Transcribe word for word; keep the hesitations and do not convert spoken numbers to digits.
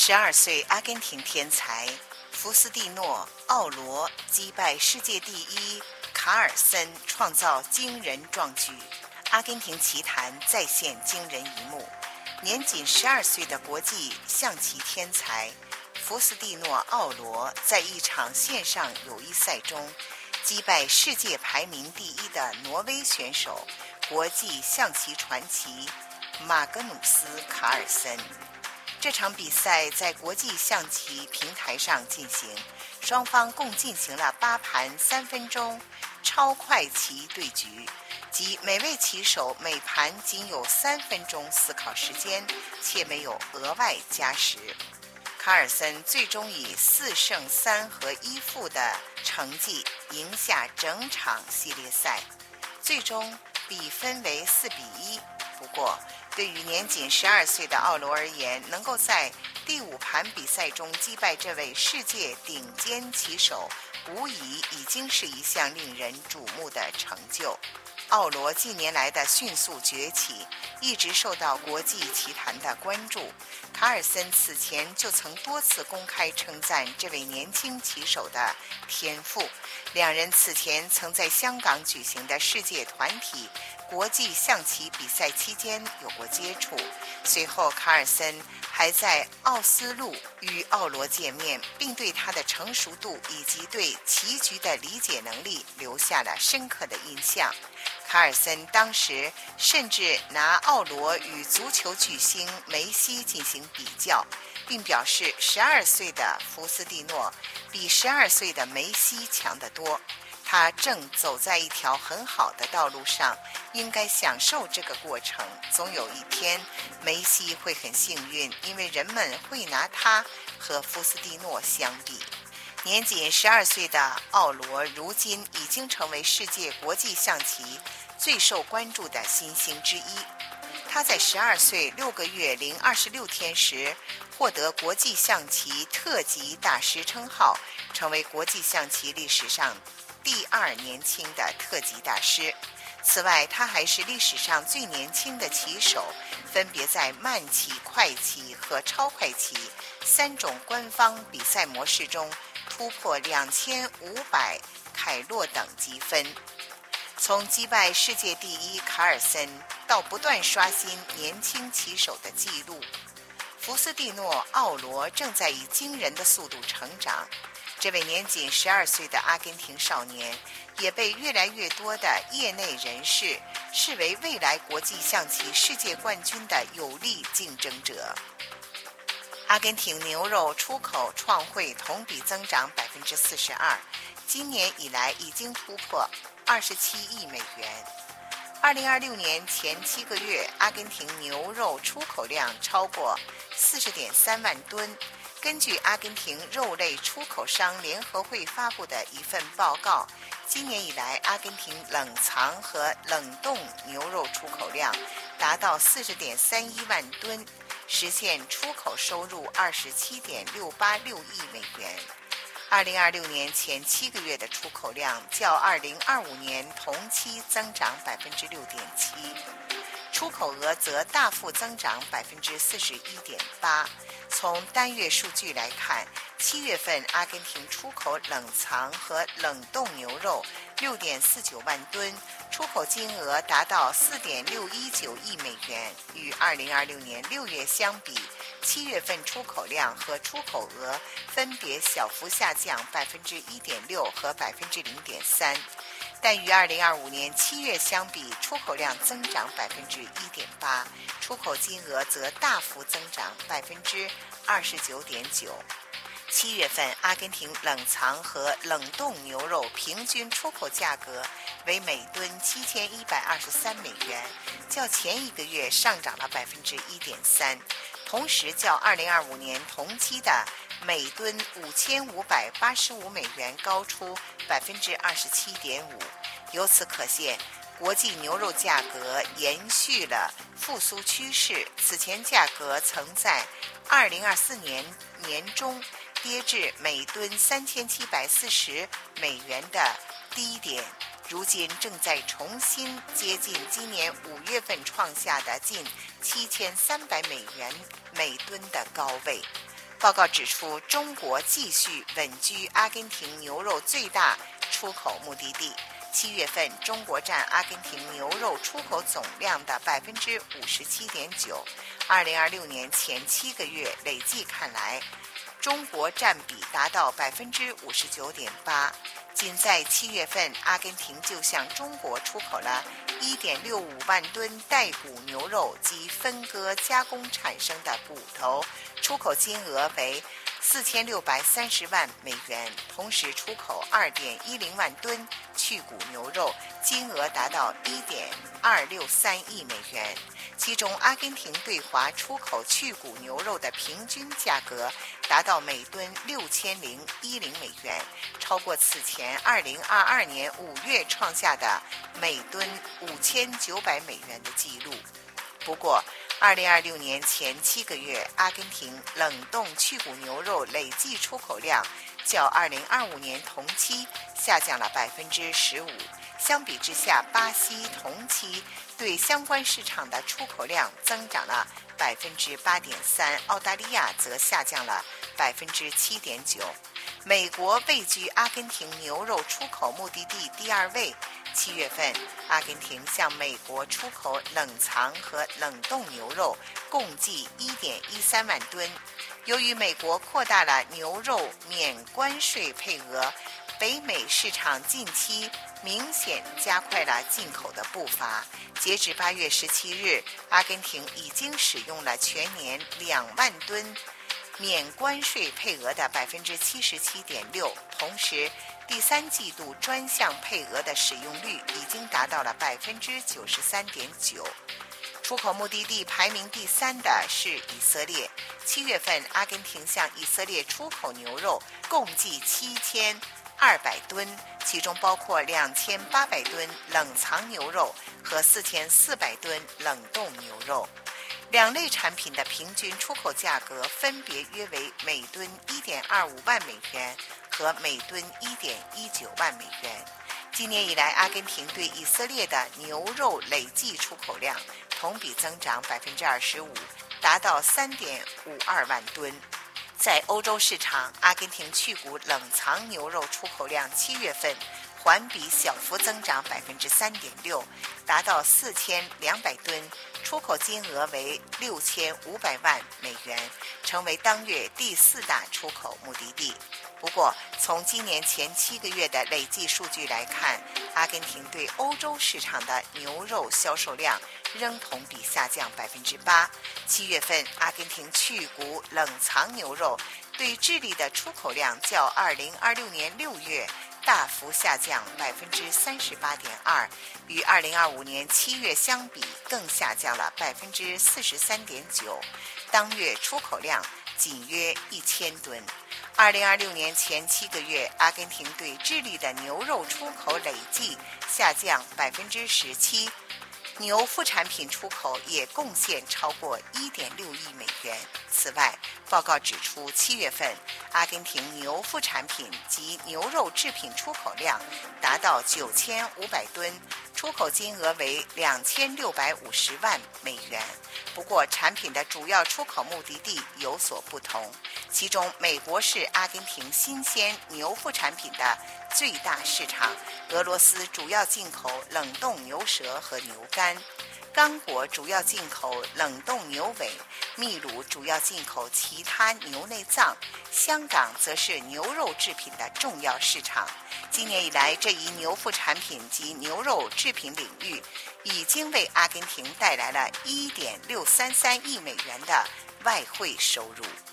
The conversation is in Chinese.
十二岁阿根廷天才福斯蒂诺·奥罗击败世界第一卡尔森，创造惊人壮举。阿根廷棋坛再现惊人一幕，年仅十二岁的国际象棋天才福斯蒂诺·奥罗在一场线上友谊赛中击败世界排名第一的挪威选手、国际象棋传奇马格努斯·卡尔森。这场比赛在国际象棋平台上进行，双方共进行了八盘三分钟超快棋对局，即每位棋手每盘仅有三分钟思考时间，且没有额外加时。卡尔森最终以四胜三和一负的成绩赢下整场系列赛，最终比分为四比一。不过，对于年仅十二岁的奥罗而言，能够在第五盘比赛中击败这位世界顶尖棋手，无疑已经是一项令人瞩目的成就。奥罗近年来的迅速崛起，一直受到国际棋坛的关注。卡尔森此前就曾多次公开称赞这位年轻棋手的天赋，两人此前曾在香港举行的世界团体国际象棋比赛期间有过接触，随后卡尔森还在奥斯陆与奥罗见面，并对他的成熟度以及对棋局的理解能力留下了深刻的印象。卡尔森当时甚至拿奥罗与足球巨星梅西进行比较，并表示十二岁的福斯蒂诺比十二岁的梅西强得多，他正走在一条很好的道路上，应该享受这个过程。总有一天梅西会很幸运，因为人们会拿他和福斯蒂诺相比。年仅十二岁的奥罗如今已经成为世界国际象棋最受关注的新星之一。他在十二岁六个月零二十六天时获得国际象棋特级大师称号，成为国际象棋历史上第二年轻的特级大师。此外，他还是历史上最年轻的棋手，分别在慢棋、快棋和超快棋三种官方比赛模式中突破两千五百凯洛等级分。从击败世界第一卡尔森到不断刷新年轻棋手的纪录，福斯蒂诺·奥罗正在以惊人的速度成长。这位年仅十二岁的阿根廷少年也被越来越多的业内人士视为未来国际象棋世界冠军的有力竞争者。阿根廷牛肉出口创汇同比增长 百分之四十二， 今年以来已经突破二十七亿美元。二零二六年前七个月，阿根廷牛肉出口量超过 四十点三万吨。根据阿根廷肉类出口商联合会发布的一份报告，今年以来阿根廷冷藏和冷冻牛肉出口量达到 四十点三一万吨，实现出口收入 二十七点六八六亿美元。二零二六年前七个月的出口量较二零二五年同期增长 百分之六点七， 出口额则大幅增长 百分之四十一点八。从单月数据来看，七月份阿根廷出口冷藏和冷冻牛肉 六点四九万吨，出口金额达到 四点六一九亿美元，与二零二六年六月相比，七月份出口量和出口额分别小幅下降 百分之一点六 和 百分之零点三， 但与二零二五年七月相比，出口量增长 百分之一点八， 出口金额则大幅增长 百分之二十九点九。七月份阿根廷冷藏和冷冻牛肉平均出口价格为每吨七千一百二十三美元，较前一个月上涨了 百分之一点三， 同时较二零二五年同期的每吨五千五百八十五美元高出 百分之二十七点五。 由此可见，国际牛肉价格延续了复苏趋势，此前价格曾在二零二四年年中跌至每吨三千七百四十美元的低点，如今正在重新接近今年五月份创下的近七千三百美元每吨的高位。 报告指出，中国继续稳居阿根廷牛肉最大出口目的地。七月份，中国占阿根廷牛肉出口总量的百分之五十七点九。二零二六年前七个月累计看来，中国占比达到百分之五十九点八。仅在七月份，阿根廷就向中国出口了一点六五万吨带骨牛肉及分割加工产生的骨头，出口金额为四千六百三十万美元，同时出口二点一零万吨去骨牛肉，金额达到一点二六三亿美元。其中，阿根廷对华出口去骨牛肉的平均价格达到每吨六千零一零美元，超过此前二零二二年五月创下的每吨五千九百美元的纪录。不过，二零二六年前七个月，阿根廷冷冻去骨牛肉累计出口量较二零二五年同期下降了百分之十五。相比之下，巴西同期对相关市场的出口量增长了百分之八点三，澳大利亚则下降了百分之七点九。美国位居阿根廷牛肉出口目的地第二位。七月份，阿根廷向美国出口冷藏和冷冻牛肉共计一点一三万吨。由于美国扩大了牛肉免关税配额，北美市场近期明显加快了进口的步伐。截至八月十七日，阿根廷已经使用了全年两万吨免关税配额的百分之七十七点六，同时第三季度专项配额的使用率已经达到了百分之九十三点九。出口目的地排名第三的是以色列。七月份，阿根廷向以色列出口牛肉共计七千二百吨，其中包括两千八百吨冷藏牛肉和四千四百吨冷冻牛肉。两类产品的平均出口价格分别约为每吨一点二五万美元和每吨一点一九万美元。今年以来，阿根廷对以色列的牛肉累计出口量同比增长百分之二十五，达到三点五二万吨。在欧洲市场，阿根廷去骨冷藏牛肉出口量七月份环比小幅增长百分之三点六，达到四千两百吨，出口金额为六千五百万美元，成为当月第四大出口目的地。不过，从今年前七个月的累计数据来看，阿根廷对欧洲市场的牛肉销售量仍同比下降百分之八。七月份，阿根廷去骨冷藏牛肉对智利的出口量较二零二六年六月大幅下降百分之三十八点二，与二零二五年七月相比更下降了百分之四十三点九，当月出口量仅约一千吨。二零二六年前七个月，阿根廷对智利的牛肉出口累计下降百分之十七，牛副产品出口也贡献超过一点六亿美元。此外，报告指出，七月份阿根廷牛副产品及牛肉制品出口量达到九千五百吨，出口金额为两千六百五十万美元。不过，产品的主要出口目的地有所不同，其中美国是阿根廷新鲜牛副产品的最大市场，俄罗斯主要进口冷冻牛舌和牛肝，刚果主要进口冷冻牛尾，秘鲁主要进口其他牛内脏，香港则是牛肉制品的重要市场。今年以来，这一牛副产品及牛肉制品领域已经为阿根廷带来了一点六三三亿美元的外汇收入。